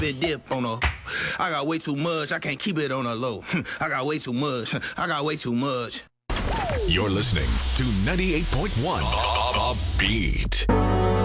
bit dip on her. I got way too much, I can't keep it on a low. I got way too much, I got way too much. You're listening to 98.1 The Beat.